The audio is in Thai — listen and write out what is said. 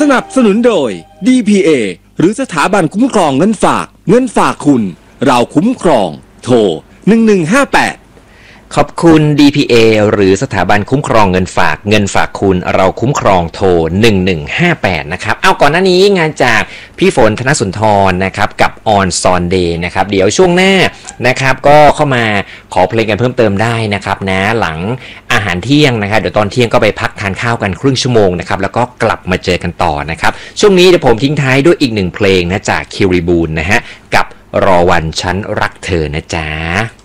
นับสนุนโดย DPA หรือสถาบันคุ้มครองเงินฝากคุณเราคุ้มครองโทร1158 ขอบคุณ DPA หรือสถาบันคุ้มครองเงินฝากคุณเราคุ้มครองโทร1158นะครับเอาก่อนหน้านี้งานจากพี่ฝนธนสุนทรนะครับกับ On Sunday นะครับเดี๋ยวช่วงหน้านะครับก็เข้ามาขอเพลงกันเพิ่มเติมได้นะครับนะหลังอาหารเที่ยงนะครับเดี๋ยวตอนเที่ยงก็ไปพักทานข้าวกันครึ่งชั่วโมงนะครับแล้วก็กลับมาเจอกันต่อนะครับช่วงนี้เดี๋ยวผมทิ้งท้ายด้วยอีกหนึ่งเพลงนะจากคิริบูลนะฮะกับรอวันฉันรักเธอนะจ๊ะ